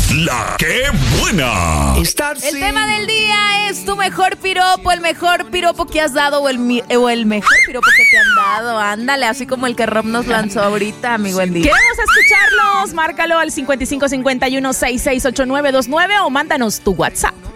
La que buena. El tema del día es tu mejor piropo, el mejor piropo que has dado o el mejor piropo que te han dado. Ándale, así como el que Rob nos lanzó ahorita, mi Wendy. Queremos escucharlos. Márcalo al 5551-668929 o mándanos tu WhatsApp.